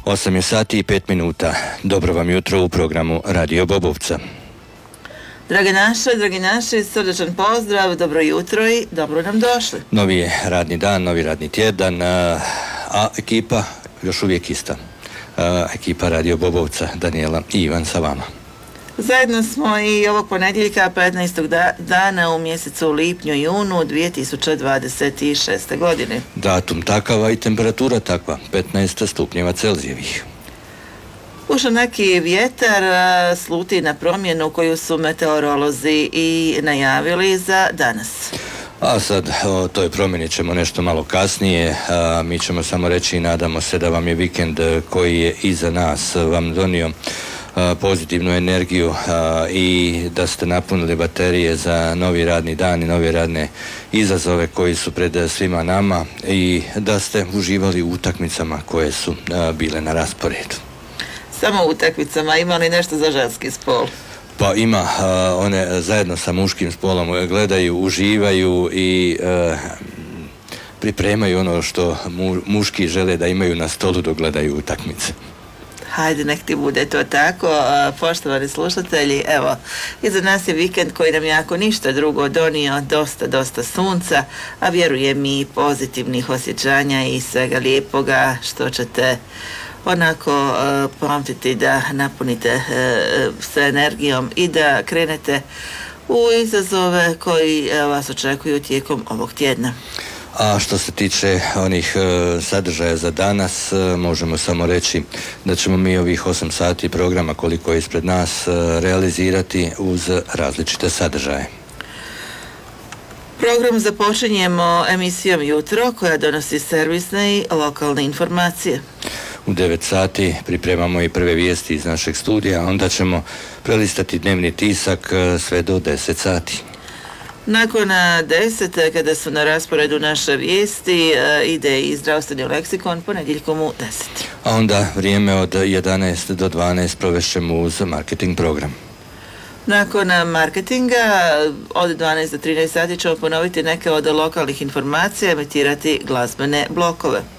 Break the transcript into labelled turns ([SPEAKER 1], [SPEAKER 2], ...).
[SPEAKER 1] 8 je sati i 5 minuta. Dobro vam jutro u programu Radio Bobovca.
[SPEAKER 2] Dragi naši, srdečan pozdrav, dobro jutro i dobro nam došli.
[SPEAKER 1] Novi je radni dan, novi radni tjedan, a ekipa još uvijek ista. Ekipa Radio Bobovca, Danijela i Ivan sa vama.
[SPEAKER 2] Zajedno smo i ovog ponedjeljka 15. dana u mjesecu lipnju i junu 2026. godine.
[SPEAKER 1] Datum takav i temperatura takva, 15 stupnjeva Celzijevih.
[SPEAKER 2] Ušao neki vjetar, sluti na promjenu koju su meteorolozi i najavili za danas.
[SPEAKER 1] A sad o toj promjeni ćemo nešto malo kasnije. Mi ćemo samo reći i nadamo se da vam je vikend koji je iza nas vam donio pozitivnu energiju i da ste napunili baterije za novi radni dan i nove radne izazove koji su pred svima nama i da ste uživali u utakmicama koje su bile na rasporedu.
[SPEAKER 2] Samo utakmicama, ima li nešto za ženski spol?
[SPEAKER 1] Pa ima, one zajedno sa muškim spolom gledaju, uživaju i pripremaju ono što muški žele da imaju na stolu dok gledaju utakmice.
[SPEAKER 2] Hajde, nek ti bude to tako. Poštovani slušatelji, evo, iza nas je vikend koji nam jako ništa drugo donio, dosta sunca, a vjerujem i pozitivnih osjećanja i svega lijepoga što ćete onako pamtiti da napunite sa energijom i da krenete u izazove koji vas očekuju tijekom ovog tjedna.
[SPEAKER 1] A što se tiče onih sadržaja za danas, možemo samo reći da ćemo mi ovih 8 sati programa koliko je ispred nas realizirati uz različite sadržaje.
[SPEAKER 2] Program započinjemo emisijom Jutro koja donosi servisne i lokalne informacije.
[SPEAKER 1] U 9 sati pripremamo i prve vijesti iz našeg studija, onda ćemo prelistati dnevni tisak sve do 10 sati.
[SPEAKER 2] Nakon 10, kada su na rasporedu naše vijesti, ide i zdravstveni leksikon ponedjeljkom u 10.
[SPEAKER 1] A onda vrijeme od 11 do 12 provešćemo uz marketing program.
[SPEAKER 2] Nakon marketinga od 12 do 13 sati ćemo ponoviti neke od lokalnih informacija, emitirati glazbene blokove.